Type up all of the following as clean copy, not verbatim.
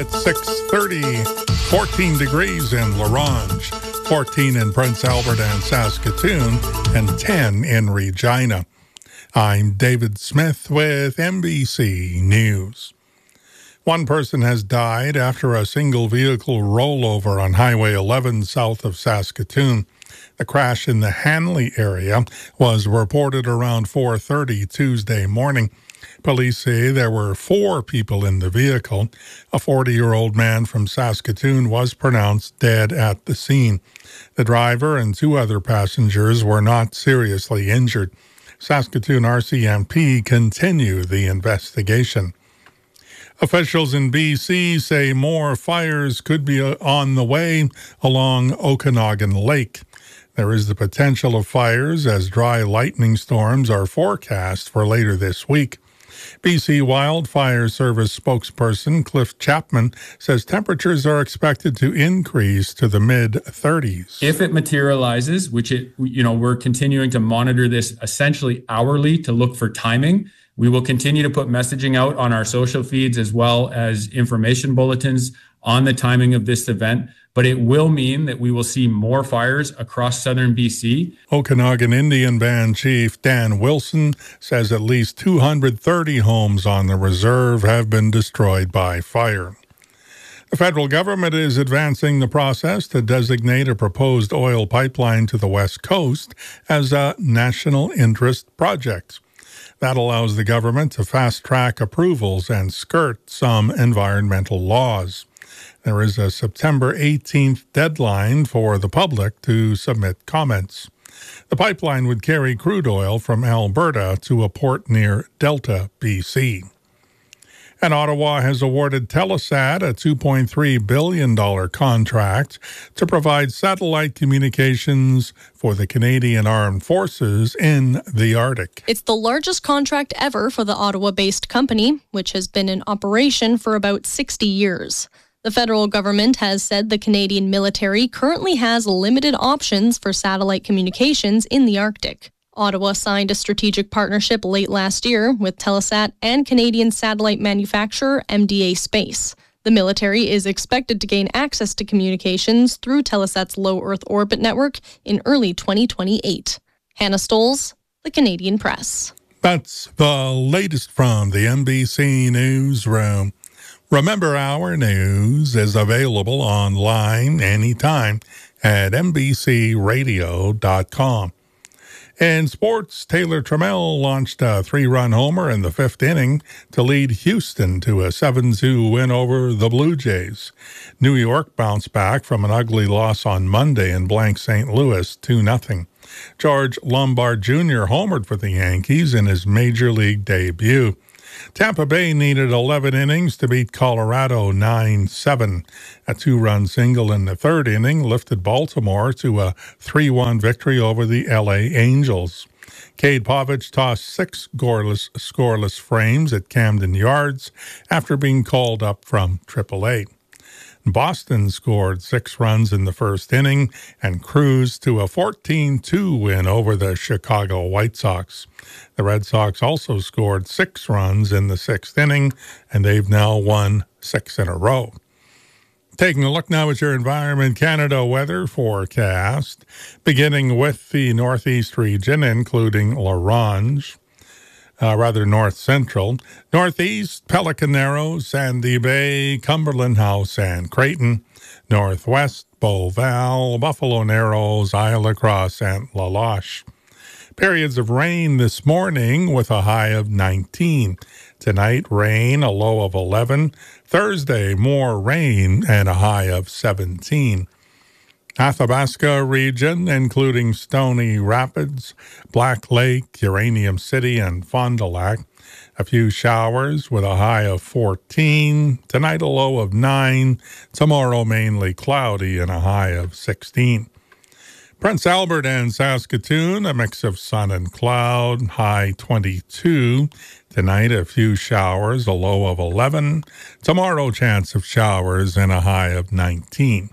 at 6:30. 14 degrees in La Ronge, 14 in Prince Albert and Saskatoon, and 10 in Regina. I'm David Smith with NBC News. One person has died after a single vehicle rollover on Highway 11 south of Saskatoon. The crash in the Hanley area was reported around 4:30 Tuesday morning. Police say there were 4 people in the vehicle. A 40-year-old man from Saskatoon was pronounced dead at the scene. The driver and 2 other passengers were not seriously injured. Saskatoon RCMP continue the investigation. Officials in BC say more fires could be on the way along Okanagan Lake. There is the potential of fires as dry lightning storms are forecast for later this week. BC Wildfire Service spokesperson Cliff Chapman says temperatures are expected to increase to the mid-30s. If it materializes, which we're continuing to monitor this essentially hourly to look for timing. We will continue to put messaging out on our social feeds as well as information bulletins on the timing of this event, but it will mean that we will see more fires across southern BC. Okanagan Indian Band Chief Dan Wilson says at least 230 homes on the reserve have been destroyed by fire. The federal government is advancing the process to designate a proposed oil pipeline to the West Coast as a national interest project. That allows the government to fast-track approvals and skirt some environmental laws. There is a September 18th deadline for the public to submit comments. The pipeline would carry crude oil from Alberta to a port near Delta, BC. And Ottawa has awarded Telesat a $2.3 billion contract to provide satellite communications for the Canadian Armed Forces in the Arctic. It's the largest contract ever for the Ottawa-based company, which has been in operation for about 60 years. The federal government has said the Canadian military currently has limited options for satellite communications in the Arctic. Ottawa signed a strategic partnership late last year with Telesat and Canadian satellite manufacturer MDA Space. The military is expected to gain access to communications through Telesat's low Earth orbit network in early 2028. Hannah Stoles, The Canadian Press. That's the latest from the NBC Newsroom. Remember, our news is available online anytime at NBCRadio.com. In sports, Taylor Trammell launched a 3-run homer in the 5th inning to lead Houston to a 7-2 win over the Blue Jays. New York bounced back from an ugly loss on Monday and blanked St. Louis 2-0. George Lombard Jr. homered for the Yankees in his major league debut. Tampa Bay needed 11 innings to beat Colorado 9-7. A 2-run single in the 3rd inning lifted Baltimore to a 3-1 victory over the LA Angels. Cade Povich tossed 6 scoreless frames at Camden Yards after being called up from AAA. Boston scored 6 runs in the 1st inning and cruised to a 14-2 win over the Chicago White Sox. The Red Sox also scored 6 runs in the 6th inning, and they've now won 6 in a row. Taking a look now at your Environment Canada weather forecast, beginning with the northeast region, including La Ronge. North Central, Northeast, Pelican Narrows, Sandy Bay, Cumberland House, and Creighton, Northwest, Beauval, Buffalo Narrows, Isle Cross, and La Loche. Periods of rain this morning with a high of 19. Tonight, rain, a low of 11. Thursday, more rain and a high of 17. Athabasca region, including Stony Rapids, Black Lake, Uranium City, and Fond du Lac. A few showers with a high of 14. Tonight, a low of 9. Tomorrow, mainly cloudy and a high of 16. Prince Albert and Saskatoon, a mix of sun and cloud, high 22. Tonight, a few showers, a low of 11. Tomorrow, chance of showers and a high of 19.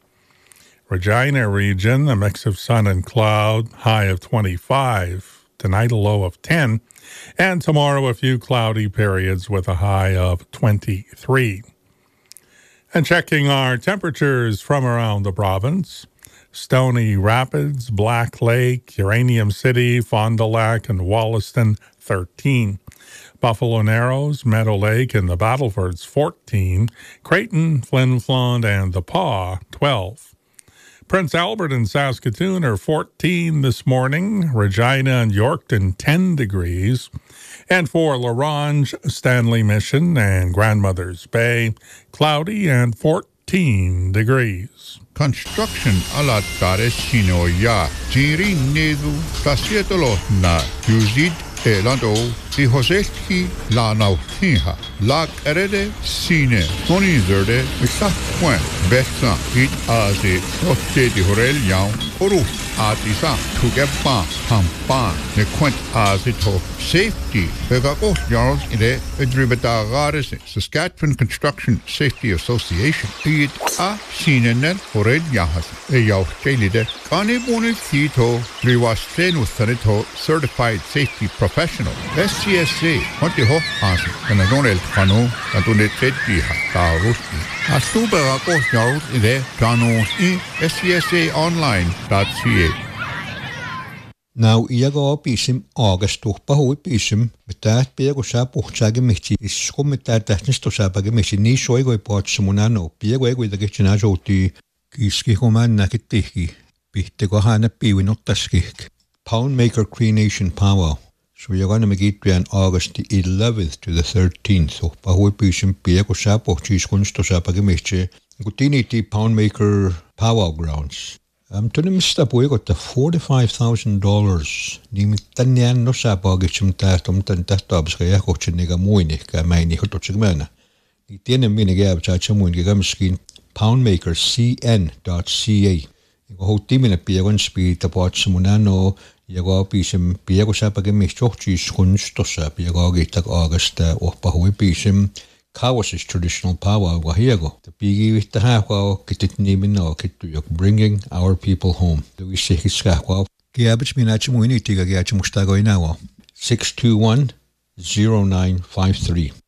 Regina region, a mix of sun and cloud, high of 25. Tonight, a low of 10. And tomorrow, a few cloudy periods with a high of 23. And checking our temperatures from around the province. Stony Rapids, Black Lake, Uranium City, Fond du Lac, and Wollaston, 13. Buffalo Narrows, Meadow Lake, and the Battlefords, 14. Creighton, Flin Flon, and the Paw, 12. Prince Albert and Saskatoon are 14 this morning. Regina and Yorkton, 10 degrees. And for La Ronge, Stanley Mission, and Grandmother's Bay, cloudy and 14 degrees. Construction ala tare sino ya jiri nedu tasietolo na yuzid elando di hoselki la nautinha la erede sine toni zerde misafwen besa hit aze otte di horel yaun oru atisa tugepa pampa ne kwent azito safety begako yards ide edribetagares Saskatchewan Construction Safety Association it a sinenen horel yahas e yaw kelide kanibone tito riwasten sanito certified safety professional SCSA honti ho asi kanadonel kanu kanune tediha tarusti asubegako yards ide kanu scsaonline.ca. Now, iago pisim August pahui pisim betat piego sa puhtsage michi is kometat technisto sa page michi ni soigo pot sumunano piego ego da gechina joti kiski homan nakitihi pihtego hana piwinotaski Poundmaker Cree Nation Powwow. So you're going to make it on August the 11th to the 13th. So pahui pisim piego sa puchis kunsto sa page michi gutini ti Poundmaker Powwow grounds. To them step we got the $45,000. Nimi tanyan no sa pagchim tatom tan tatabs kaya ko chiniga muini ka may ni hoto chigmana. Ni tiene mini gab cha chamun gam skin poundmakercn.ca. Ko hoti mina piagon speed ta pot sumunano yago pisim piago sa pagmis chochi kunsto sa piago gitak August o pahui pisim Kawas' traditional powwow wahiago. The bigi with the hawao kitit nimin no kitu yok bringing our people home. The we say his hawao. Giabich minachimuini tiga giachimustago inawa. 621-0953.